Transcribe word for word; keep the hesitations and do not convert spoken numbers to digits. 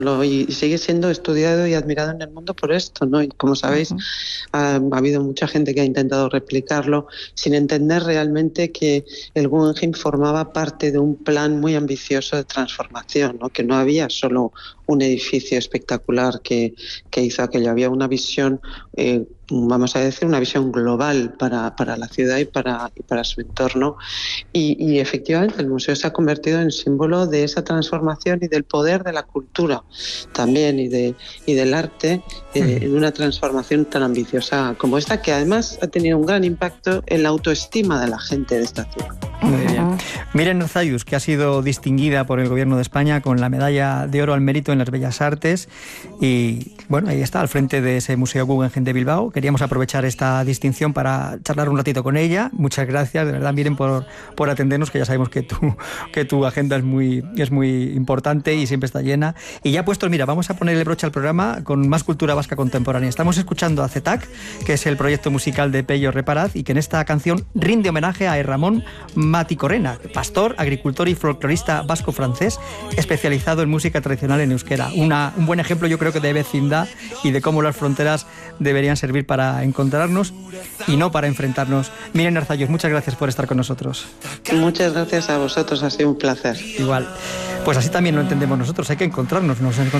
y sigue siendo estudiado y admirado en el mundo por esto, ¿no? Y como sabéis, Uh-huh. ha, ha habido mucha gente que ha intentado replicarlo sin entender realmente que el Guggenheim formaba parte de un plan muy ambicioso de transformación, ¿no? Que no había solo un edificio espectacular que, que hizo aquello, había una visión, eh, vamos a decir, una visión global para, para la ciudad y para, y para su entorno. Y, y efectivamente el museo se ha convertido en símbolo de esa transformación y del poder de la cultura también y, de, y del arte eh, en una transformación tan ambiciosa como esta, que además ha tenido un gran impacto en la autoestima de la gente de esta ciudad. Muy bien. Miren Arzayus, que ha sido distinguida por el Gobierno de España con la medalla de oro al mérito en las Bellas Artes, y bueno, ahí está, al frente de ese Museo Guggenheim de Bilbao. Queríamos aprovechar esta distinción para charlar un ratito con ella. Muchas gracias, de verdad, Miren, por, por atendernos, que ya sabemos que tu, que tu agenda es muy, es muy importante y siempre está llena. Y ya puestos, mira, vamos a ponerle broche al programa con más cultura vasca contemporánea. Estamos escuchando a CETAC, que es el proyecto musical de Pello Reparaz, y que en esta canción rinde homenaje a Ramón Maticorena, pastor, agricultor y folclorista vasco-francés, especializado en música tradicional en euskera. Una, un buen ejemplo, yo creo, que de vecindad y de cómo las fronteras deberían servir para encontrarnos y no para enfrentarnos. Miren Arzayus, muchas gracias por estar con nosotros. Muchas gracias a vosotros, ha sido un placer. Igual. Pues así también lo entendemos nosotros, hay que encontrarnos. Nos